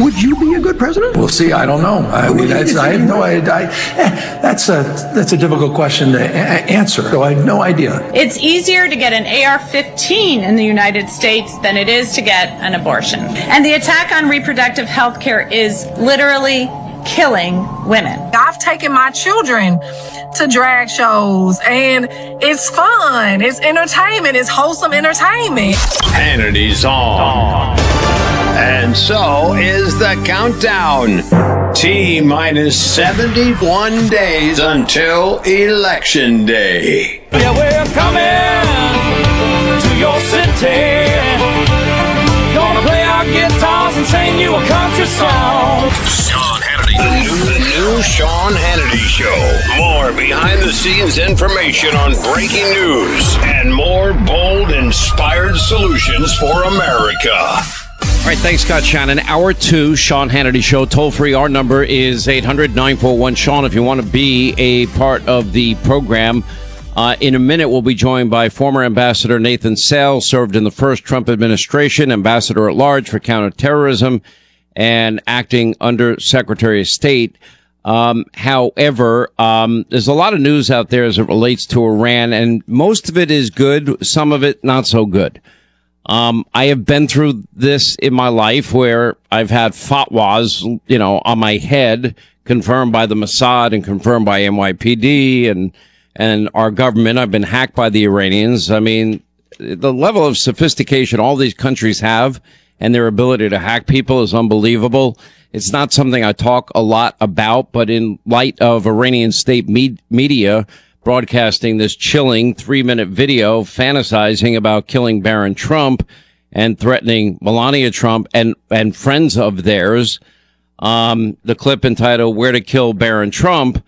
Would you be a good president? We'll see. I don't know. I mean, I have no idea. That's a difficult question to answer. So I have no idea. It's easier to get an AR-15 in the United States than it is to get an abortion. And the attack on reproductive health care is literally killing women. I've taken my children to drag shows, and it's fun. It's entertainment. It's wholesome entertainment. Hannity's on. And so is the countdown. T-minus 71 days until Election Day. Yeah, we're coming to your city. Gonna play our guitars and sing you a country song. Sean Hannity. The new Sean Hannity Show. More behind-the-scenes information on breaking news and more bold, inspired solutions for America. All right, thanks, Scott Shannon. Hour 2, Sean Hannity Show. Toll-free, our number is 800-941-SEAN if you want to be a part of the program. In a minute, we'll be joined by former Ambassador Nathan Sales, served in the first Trump administration, Ambassador at Large for Counterterrorism, and acting Under Secretary of State. However, there's a lot of news out there as it relates to Iran, and most of it is good, some of it not so good. I have been through this in my life where I've had fatwas, on my head, confirmed by the Mossad and confirmed by NYPD and our government. I've been hacked by the Iranians. I mean, the level of sophistication all these countries have and their ability to hack people is unbelievable. It's not something I talk a lot about, but in light of Iranian state media broadcasting this chilling 3-minute video fantasizing about killing Barron Trump and threatening Melania Trump and friends of theirs. The clip entitled Where to Kill Barron Trump.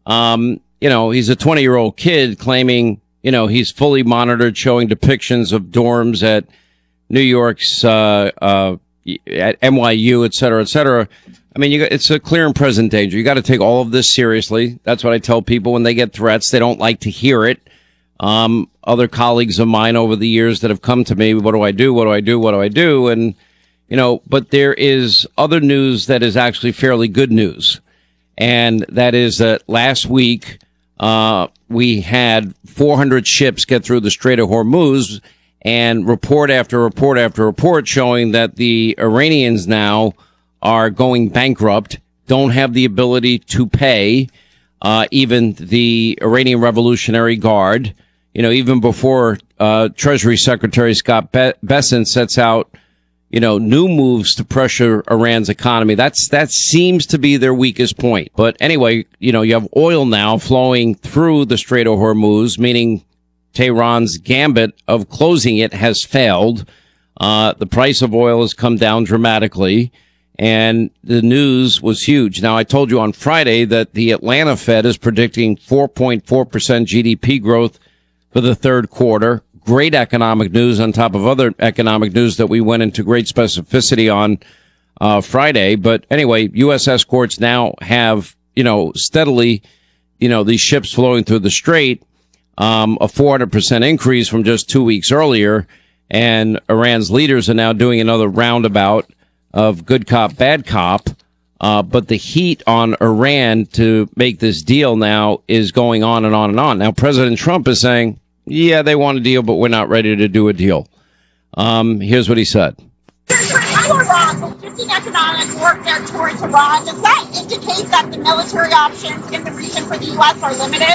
He's a 20-year-old kid claiming, he's fully monitored, showing depictions of dorms at New York's, at NYU, et cetera, et cetera. I mean, it's a clear and present danger. You got to take all of this seriously. That's what I tell people when they get threats. They don't like to hear it. Other colleagues of mine over the years that have come to me, what do I do? What do I do? What do I do? And, but there is other news that is actually fairly good news. And that is that last week, we had 400 ships get through the Strait of Hormuz, and report after report after report showing that the Iranians now are going bankrupt, don't have the ability to pay, even the Iranian Revolutionary Guard. Even before Treasury Secretary Scott Bessent sets out, new moves to pressure Iran's economy. That seems to be their weakest point. But anyway, you have oil now flowing through the Strait of Hormuz, meaning Tehran's gambit of closing it has failed. The price of oil has come down dramatically. And the news was huge. Now, I told you on Friday that the Atlanta Fed is predicting 4.4% GDP growth for the third quarter. Great economic news on top of other economic news that we went into great specificity on Friday. But anyway, U.S. escorts now have, steadily, these ships flowing through the strait, a 400% increase from just 2 weeks earlier. And Iran's leaders are now doing another roundabout of good cop, bad cop. But the heat on Iran to make this deal now is going on and on and on. Now, President Trump is saying, yeah, they want a deal, but we're not ready to do a deal. Here's what he said. Iran shifting economic warfare towards Iran, does that indicate that the military options in the region for the U.S. are limited?